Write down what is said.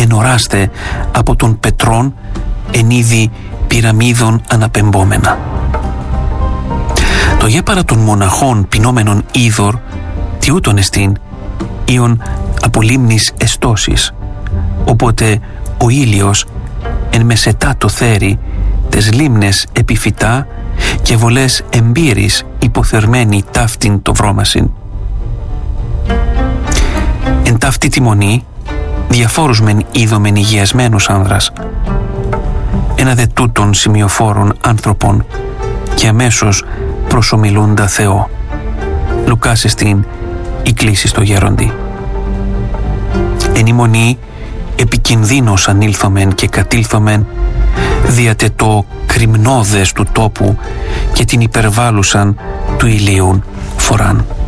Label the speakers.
Speaker 1: ενοράστε από τον πετρών εν είδη πυραμίδων αναπεμπόμενα. Το γε παρά των μοναχών πεινόμενων είδωρ, τιούτον εστίν, ήον από λίμνης εστώσεις, οπότε ο ήλιος εν μεσετά το θέρι, τες λίμνες επιφυτά και βολές εμπύρης υποθερμένη ταύτην το βρώμασιν. Εν ταύτη τη μονή, διαφόρους μεν είδομεν υγιασμένους άνδρας, ένα δε τούτων σημειοφόρων άνθρωπων και αμέσως προσομιλούντα Θεό. Λουκάς εστίν η κλήση στο γέροντι. Εν η μονή επικινδύνος ανήλθομεν και κατήλθομεν διάτε το κρυμνώδες του τόπου και την υπερβάλλουσαν του ηλίουν φοράν.